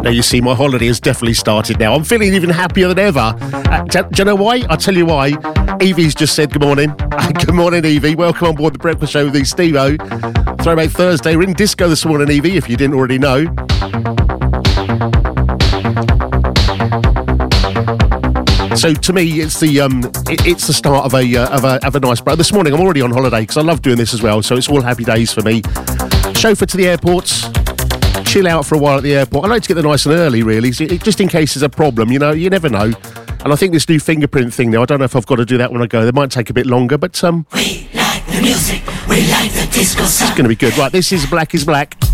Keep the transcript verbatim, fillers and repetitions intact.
Now you see, my holiday has definitely started now. I'm feeling even happier than ever. Uh, do, do you know why? I'll tell you why. Evie's just said good morning. Good morning, Evie. Welcome on board the Breakfast Show with the Steve-O. Throwback Thursday. We're in disco this morning, Evie, if you didn't already know. So to me, it's the um, it, it's the start of a, uh, of a of a nice break. This morning, I'm already on holiday because I love doing this as well. So it's all happy days for me. Chauffeur to the airports. Chill out for a while at the airport. I like to get there nice and early, really, just in case there's a problem. You know, you never know. And I think this new fingerprint thing now, I don't know if I've got to do that when I go. They might take a bit longer, but um, we like the music. We like the disco sound. It's going to be good. Right, this is Black is Black.